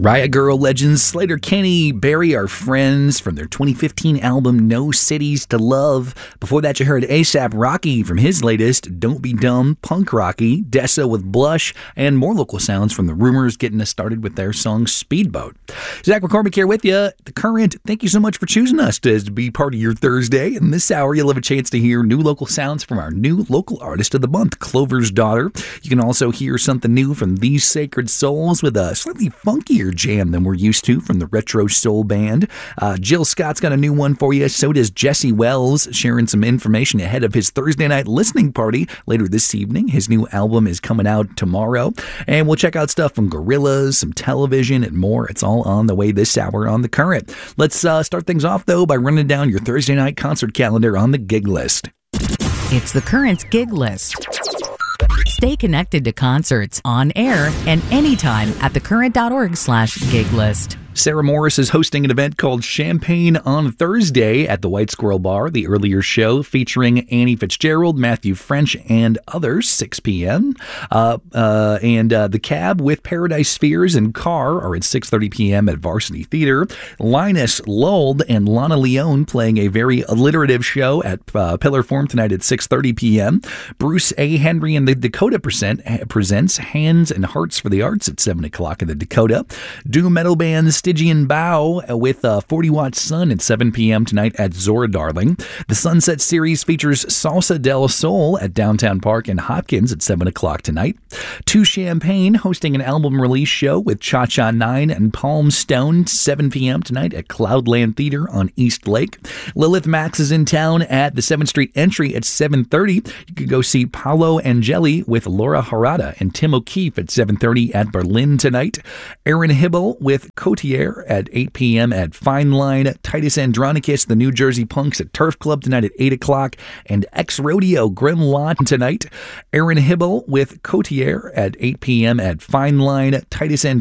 Riot Girl legends Sleater-Kinney, Barry are friends from their 2015 album No Cities to Love. Before that, you heard A$AP Rocky from his latest Don't Be Dumb, Punk Rocky, Dessa with Blush, and more local sounds from The Rumors getting us started with their song Speedboat. Zach McCormick here with you. The Current, thank you so much for choosing us to be part of your Thursday. In this hour, you'll have a chance to hear new local sounds from our new local artist of the month, Clover's Daughter. You can also hear something new from These Sacred Souls with a slightly funkier jam than we're used to from the Retro Soul Band. Jill Scott's got a new one for you. So does Jesse Wells, sharing some information ahead of his Thursday night listening party later this evening. His new album is coming out tomorrow. And we'll check out stuff from Gorillaz, some television, and more. It's all on the way this hour on The Current. Let's start things off, though, by running down your Thursday night concert calendar on the gig list. It's The Current's gig list. Stay connected to concerts on air and anytime at thecurrent.org/gig list. Sarah Morris is hosting an event called Champagne on Thursday at the White Squirrel Bar, the earlier show featuring Annie Fitzgerald, Matthew French, and others, 6 p.m. The Cab with Paradise Spheres and Carr are at 6:30 p.m. at Varsity Theater. Linus Lulled and Lana Leone playing a very alliterative show at Pillar Form tonight at 6:30 p.m. Bruce A. Henry and the Dakota presents Hands and Hearts for the Arts at 7 o'clock in the Dakota. Doom metal band Stygian Bow with 40 Watt Sun at 7 p.m. tonight at Zora Darling. The Sunset Series features Salsa del Sol at Downtown Park and Hopkins at 7 o'clock tonight. To Champagne hosting an album release show with Cha Cha 9 and Palm Stone 7 p.m. tonight at Cloudland Theater on East Lake. Lilith Max is in town at the 7th Street Entry at 7:30. You can go see Paolo Angeli with Laura Harada and Tim O'Keefe at 7:30 at Berlin tonight. Aaron Hibble with Cotier at 8 p.m. at Fine Line. Titus Andronicus, the New Jersey Punks at Turf Club tonight at 8 o'clock. And X Rodeo Grim Lot tonight. Aaron Hibble with Cotier at 8 p.m. at Fine Line. Titus